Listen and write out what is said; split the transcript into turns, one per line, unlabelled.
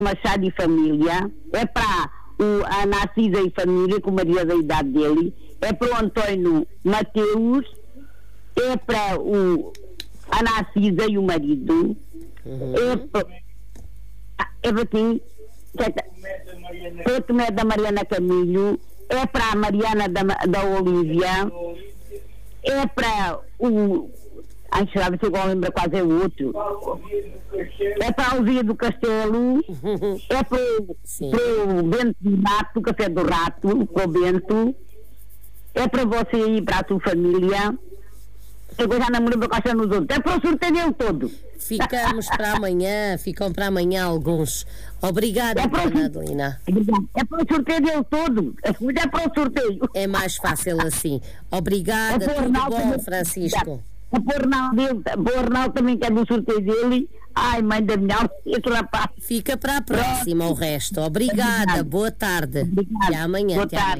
Machado e família, é para a Narcisa e família, com Maria da idade dele, é para o António Mateus, é para a Narcisa e o marido, é para quem? É o Tomé da Mariana Camilho, é para a Mariana da Olívia, é para o... Ai, sabe se igual lembra quase é o outro. É para a Alvia do Castelo, é para o Bento do Rato, o Café do Rato, para o Bento, é para você e para a sua família. Eu já não me lembro quais são os outros. É para o sorteio todo.
Ficam para amanhã alguns. Obrigada, Dona Adelina.
É para o sorteio todo. É para o sorteio.
É mais fácil assim. Obrigada, tudo bom, Francisco.
O Arnaldo também quer do sorteio dele. Ai, mãe da minha, esse rapaz.
Fica para a próxima o resto. Obrigada, boa tarde.
Obrigada.
Até amanhã.
Boa tarde.